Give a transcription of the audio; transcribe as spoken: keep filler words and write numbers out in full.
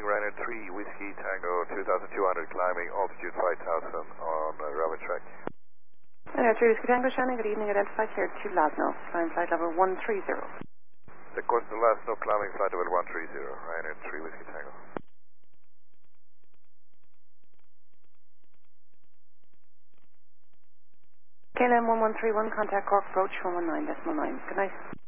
Ryanair three Whiskey Tango two thousand two hundred climbing altitude five thousand on uh, railway track. Ryanair three Whiskey Tango Shannon, good evening, identified cleared to Lasno, climb flight level one three zero. The course to Lasno climbing flight level one three zero, Ryanair three Whiskey Tango. K L M one one three one, contact Cork approach one one nine decimal nine. Good night.